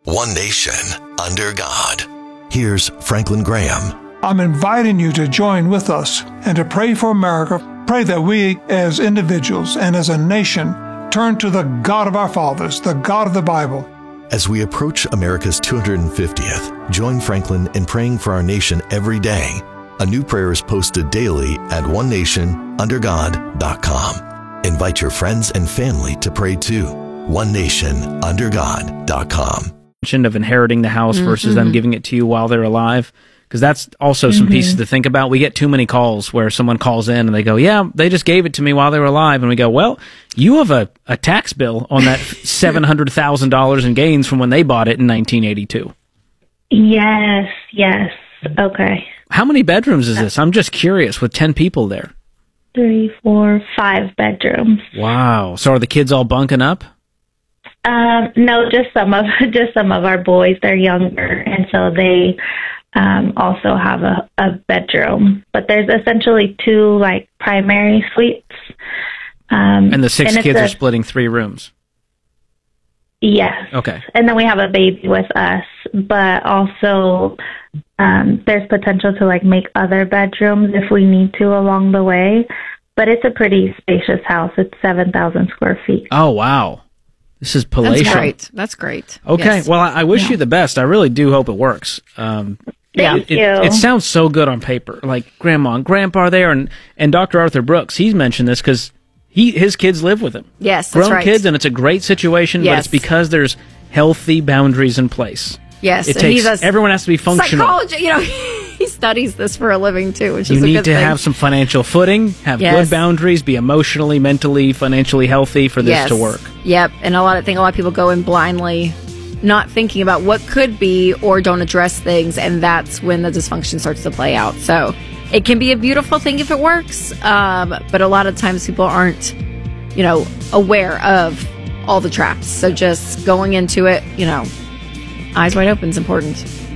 One nation under God. Here's Franklin Graham. I'm inviting you to join with us and to pray for America. Pray that we as individuals and as a nation turn to the God of our fathers, the God of the Bible. As we approach America's 250th, join Franklin in praying for our nation every day. A new prayer is posted daily at onenationundergod.com. Invite your friends and family to pray too. onenationundergod.com. Of inheriting the house versus them giving it to you while they're alive, because that's also some pieces to think about. We get too many calls where someone calls in and they go, yeah, they just gave it to me while they were alive, and we go, well, you have a tax bill on that $700,000 in gains from when they bought it in 1982. Yes, okay. How many bedrooms is this? I'm just curious, with 10 people there. 3, 4, 5 bedrooms. Wow. So are the kids all bunking up? No, just some of our boys. They're younger, and so they also have a bedroom. But there's essentially 2 primary suites. And the 6 kids are splitting 3 rooms. Yes. Okay. And then we have a baby with us, but also there's potential to make other bedrooms if we need to along the way. But it's a pretty spacious house. It's 7,000 square feet. Oh, wow. This is palatial. That's great. Okay. Yes. Well, I wish you the best. I really do hope it works. Thank you. It sounds so good on paper. Like Grandma and Grandpa are there, and Dr. Arthur Brooks, he's mentioned this because his kids live with him. Yes, that's Grown right. kids, and it's a great situation, but it's because there's healthy boundaries in place. Yes. It takes, everyone has to be functional. Psychology, he studies this for a living too, which is a good thing. You need to have some financial footing, have good boundaries, be emotionally, mentally, financially healthy for this to work. Yep. And a lot of people go in blindly, not thinking about what could be, or don't address things, and that's when the dysfunction starts to play out. So it can be a beautiful thing if it works, but a lot of times people aren't, aware of all the traps. So just going into it, eyes wide open is important.